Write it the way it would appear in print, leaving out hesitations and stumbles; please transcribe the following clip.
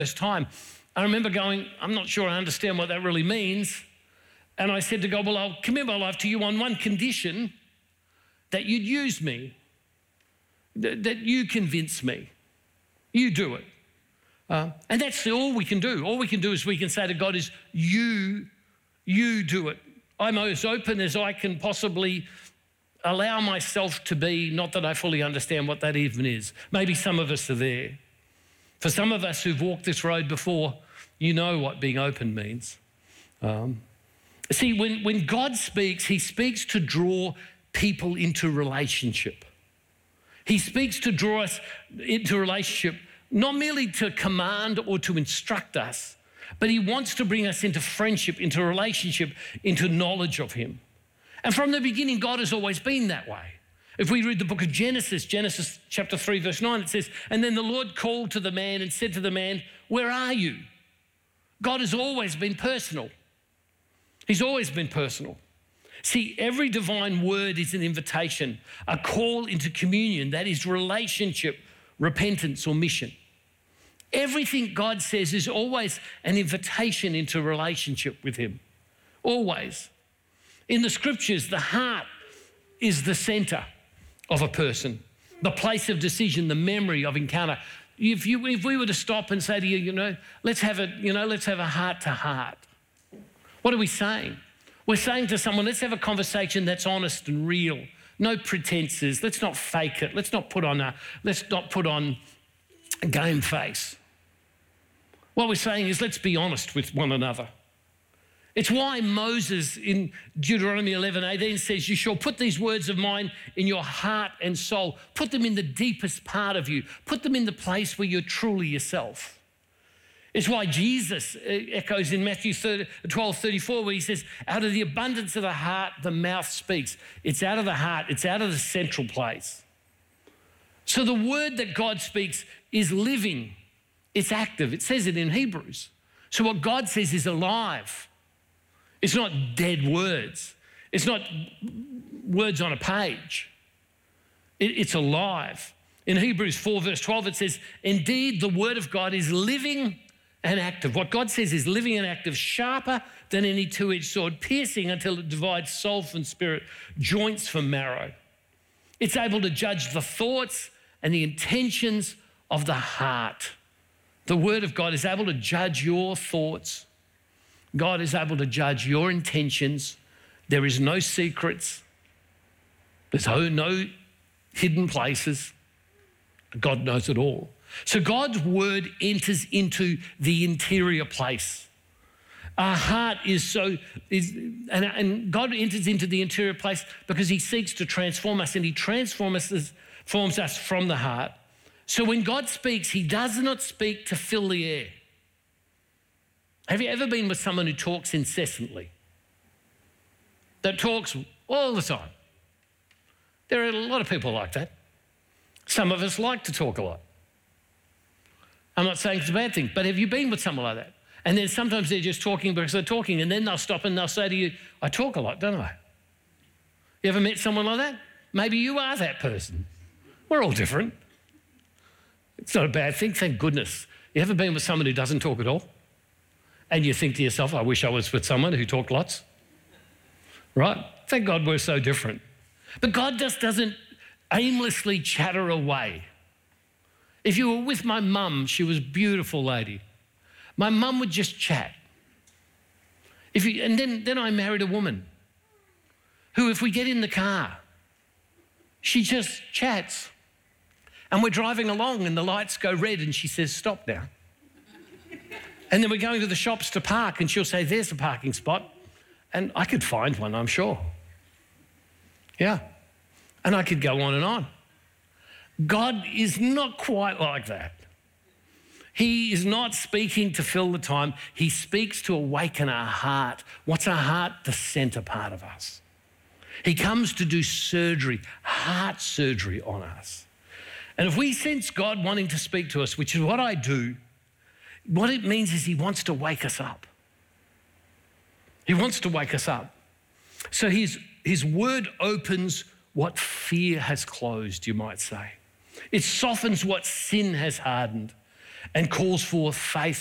first time, I remember going, I'm not sure I understand what that really means. And I said to God, well, I'll commit my life to you on one condition, that you'd use me, that you convince me. You do it. And that's all we can do. All we can do is we can say to God is, you do it. I'm as open as I can possibly allow myself to be, not that I fully understand what that even is. Maybe some of us are there. For some of us who've walked this road before, you know what being open means. See, when God speaks, he speaks to draw people into relationship. He speaks to draw us into relationship, not merely to command or to instruct us, but he wants to bring us into friendship, into relationship, into knowledge of him. And from the beginning, God has always been that way. If we read the book of Genesis chapter 3, verse 9, it says, and then the Lord called to the man and said to the man, where are you? God has always been personal. He's always been personal. See, every divine word is an invitation, a call into communion, that is relationship, repentance, or mission. Everything God says is always an invitation into relationship with him, always. In the scriptures, the heart is the center of a person, the place of decision, the memory of encounter. If we were to stop and say to you, let's have a heart to heart. What are we saying? We're saying to someone, let's have a conversation that's honest and real. No pretenses. Let's not fake it. Let's not put on a game face. What we're saying is let's be honest with one another. It's why Moses in Deuteronomy 11:18 says, you shall put these words of mine in your heart and soul. Put them in the deepest part of you. Put them in the place where you're truly yourself. It's why Jesus echoes in Matthew 12:34 where he says, out of the abundance of the heart, the mouth speaks. It's out of the heart. It's out of the central place. So the word that God speaks is living. It's active. It says it in Hebrews. So what God says is alive. It's not dead words. It's not words on a page. It's alive. In Hebrews 4 verse 12 it says, indeed the word of God is living and active. What God says is living and active, sharper than any two-edged sword, piercing until it divides soul from spirit, joints from marrow. It's able to judge the thoughts and the intentions of the heart. The word of God is able to judge your thoughts. God is able to judge your intentions. There is no secrets. There's no hidden places. God knows it all. So God's word enters into the interior place. Our heart and God enters into the interior place because he seeks to transform us, and he transforms us from the heart. So when God speaks, he does not speak to fill the air. Have you ever been with someone who talks incessantly? That talks all the time? There are a lot of people like that. Some of us like to talk a lot. I'm not saying it's a bad thing, but have you been with someone like that? And then sometimes they're just talking because they're talking, and then they'll stop and they'll say to you, I talk a lot, don't I? You ever met someone like that? Maybe you are that person. We're all different. It's not a bad thing, thank goodness. You ever been with someone who doesn't talk at all? And you think to yourself, I wish I was with someone who talked lots. Right? Thank God we're so different. But God just doesn't aimlessly chatter away. If you were with my mum, she was a beautiful lady. My mum would just chat. Then I married a woman who, if we get in the car, she just chats. And we're driving along and the lights go red and she says, stop now. And then we're going to the shops to park and she'll say, there's a parking spot. And I could find one, I'm sure. Yeah. And I could go on and on. God is not quite like that. He is not speaking to fill the time. He speaks to awaken our heart. What's our heart? The center part of us. He comes to do surgery, heart surgery on us. And if we sense God wanting to speak to us, which is what I do, what it means is he wants to wake us up. He wants to wake us up. So his word opens what fear has closed, you might say. It softens what sin has hardened. and calls forth faith